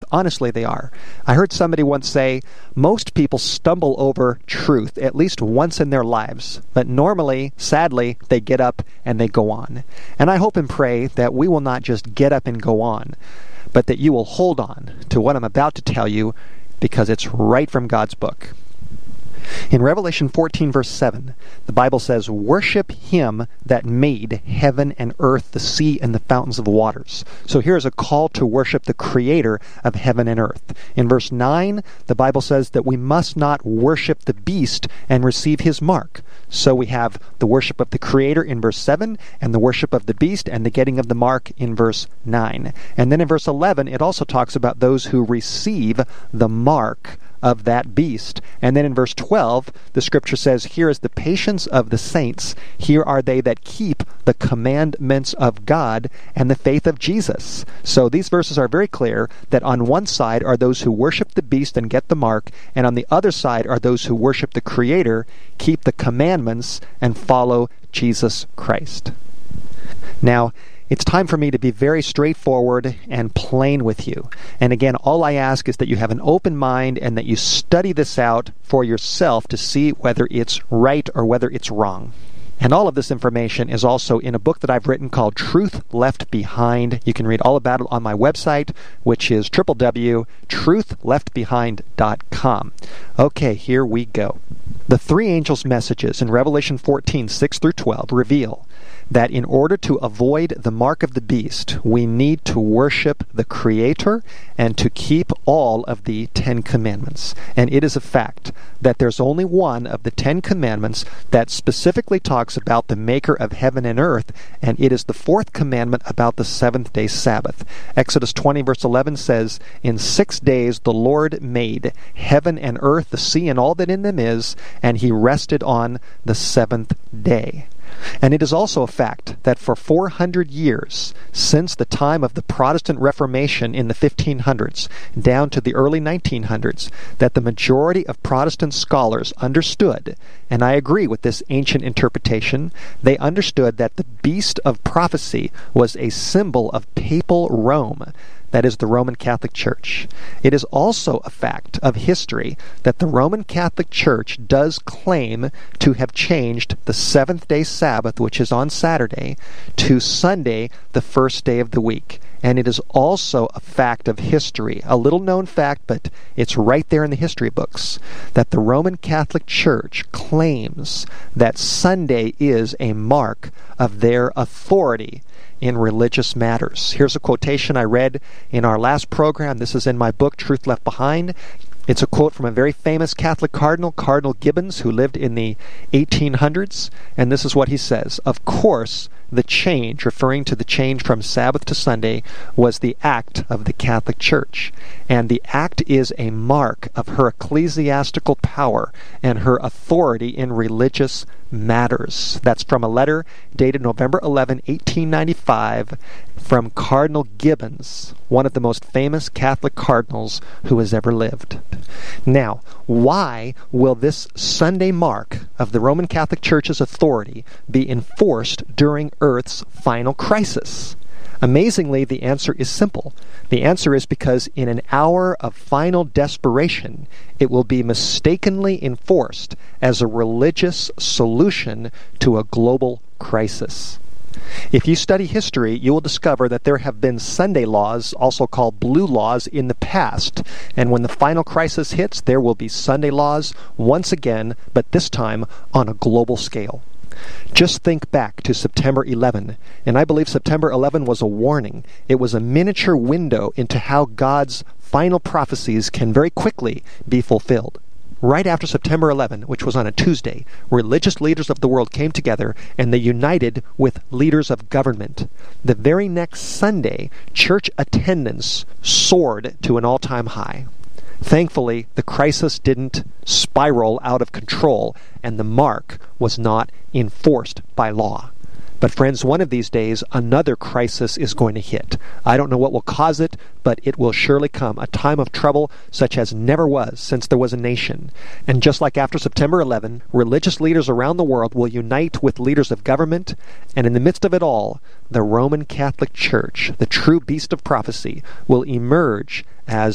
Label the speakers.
Speaker 1: Honestly, they are. I heard somebody once say, most people stumble over truth at least once in their lives, but normally, sadly, they get up and they go on. And I hope and pray that we will not just get up and go on, but that you will hold on to what I'm about to tell you, because it's right from God's book. In Revelation 14, verse 7, the Bible says, "Worship him that made heaven and earth, the sea, and the fountains of waters." So here's a call to worship the creator of heaven and earth. In verse 9, the Bible says that we must not worship the beast and receive his mark. So we have the worship of the creator in verse 7, and the worship of the beast and the getting of the mark in verse 9. And then in verse 11, it also talks about those who receive the mark of that beast. And then in verse 12, the scripture says, "Here is the patience of the saints. Here are they that keep the commandments of God and the faith of Jesus." So these verses are very clear that on one side are those who worship the beast and get the mark, and on the other side are those who worship the Creator, keep the commandments, and follow Jesus Christ. Now, it's time for me to be very straightforward and plain with you. And again, all I ask is that you have an open mind and that you study this out for yourself to see whether it's right or whether it's wrong. And all of this information is also in a book that I've written called Truth Left Behind. You can read all about it on my website, which is www.truthleftbehind.com. Okay, here we go. The three angels' messages in Revelation 14, 6 through 12 reveal that in order to avoid the mark of the beast, we need to worship the Creator and to keep all of the 10 Commandments. And it is a fact that there's only one of the 10 Commandments that specifically talks about the Maker of heaven and earth, and it is the 4th commandment about the 7th-day Sabbath. Exodus 20, verse 11 says, "In 6 days the Lord made heaven and earth, the sea, and all that in them is, and he rested on the 7th day." And it is also a fact that for 400 years, since the time of the Protestant Reformation in the 1500s down to the early 1900s, that the majority of Protestant scholars understood, and I agree with this ancient interpretation, they understood that the beast of prophecy was a symbol of papal Rome. That is the Roman Catholic Church. It is also a fact of history that the Roman Catholic Church does claim to have changed the 7th-day Sabbath, which is on Saturday, to Sunday, the first day of the week. And it is also a fact of history, a little-known fact, but it's right there in the history books, that the Roman Catholic Church claims that Sunday is a mark of their authority in religious matters. Here's a quotation I read in our last program. This is in my book, Truth Left Behind. It's a quote from a very famous Catholic cardinal, Cardinal Gibbons, who lived in the 1800s. And this is what he says: "Of course, the change," referring to the change from Sabbath to Sunday, "was the act of the Catholic Church. And the act is a mark of her ecclesiastical power and her authority in religious matters." That's from a letter dated November 11, 1895, from Cardinal Gibbons, one of the most famous Catholic cardinals who has ever lived. Now, why will this Sunday mark of the Roman Catholic Church's authority be enforced during Earth's final crisis? Amazingly, the answer is simple. The answer is because in an hour of final desperation, it will be mistakenly enforced as a religious solution to a global crisis. If you study history, you will discover that there have been Sunday laws, also called blue laws, in the past. And when the final crisis hits, there will be Sunday laws once again, but this time on a global scale. Just think back to September 11, and I believe September 11 was a warning. It was a miniature window into how God's final prophecies can very quickly be fulfilled. Right after September 11, which was on a Tuesday, religious leaders of the world came together and they united with leaders of government. The very next Sunday, church attendance soared to an all-time high. Thankfully, the crisis didn't spiral out of control, and the mark was not enforced by law. But friends, one of these days, another crisis is going to hit. I don't know what will cause it, but it will surely come. A time of trouble such as never was since there was a nation. And just like after September 11, religious leaders around the world will unite with leaders of government, and in the midst of it all, the Roman Catholic Church, the true beast of prophecy, will emerge as